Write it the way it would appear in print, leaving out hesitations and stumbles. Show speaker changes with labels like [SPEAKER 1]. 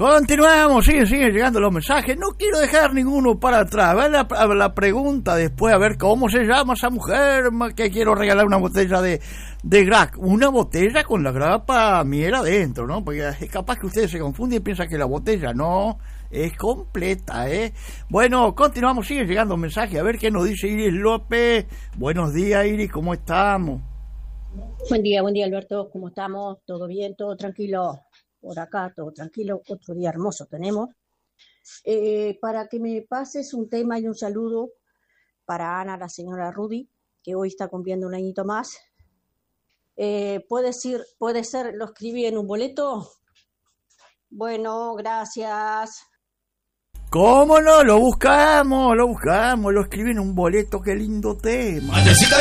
[SPEAKER 1] Continuamos, siguen llegando los mensajes. No quiero dejar ninguno para atrás. Va la pregunta después, a ver cómo se llama esa mujer que quiero regalar una botella de Grac. Una botella con la grapa miel adentro, ¿no? Porque es capaz que ustedes se confunden y piensan que la botella no es completa, ¿eh? Bueno, continuamos, siguen llegando mensajes. A ver qué nos dice Iris López. Buenos días, Iris, ¿cómo estamos?
[SPEAKER 2] Buen día, Alberto. ¿Cómo estamos? ¿Todo bien? ¿Todo tranquilo? Por acá, todo tranquilo. Otro día hermoso tenemos. Para que me pases un tema y un saludo para Ana, la señora Rudy, que hoy está cumpliendo un añito más. ¿Puede ser, lo escribí en un boleto? Bueno, gracias.
[SPEAKER 1] ¿Cómo no? Lo buscamos, lo escribí en un boleto, qué lindo tema.
[SPEAKER 3] Madrecita